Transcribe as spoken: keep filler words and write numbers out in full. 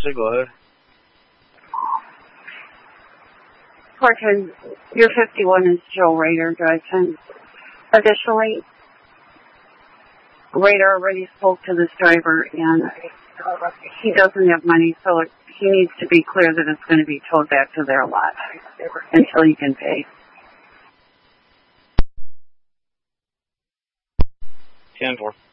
Officer, go ahead. Portland, your fifty-one is Joe Rader, drive time. Additionally, Rader already spoke to this driver, and he doesn't have money, so he needs to be clear that it's going to be towed back to their lot until he can pay. ten four.